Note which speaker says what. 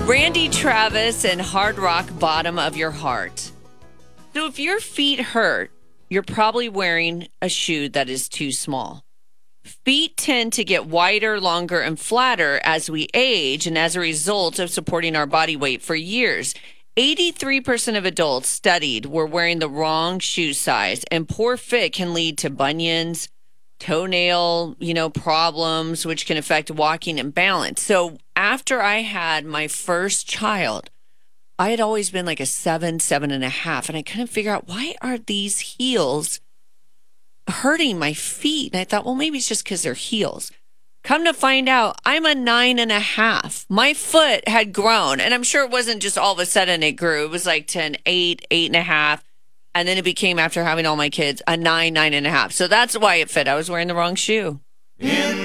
Speaker 1: Randy Travis and Hard Rock, Bottom of Your Heart. So if your feet hurt, you're probably wearing a shoe that is too small. Feet tend to get wider, longer, and flatter as we age, and as a result of supporting our body weight for years. 83% of adults studied were wearing the wrong shoe size, and poor fit can lead to bunions, toenail, problems, which can affect walking and balance. So after I had my first child, I had always been like a 7.5, and I couldn't figure out, why are these heels hurting my feet? And I thought, well, maybe it's just because they're heels. Come to find out, I'm a 9.5. My foot had grown, and I'm sure it wasn't just all of a sudden it grew. It was like to an 8, 8.5. And then it became, after having all my kids, a 9, 9.5. So that's why it fit. I was wearing the wrong shoe.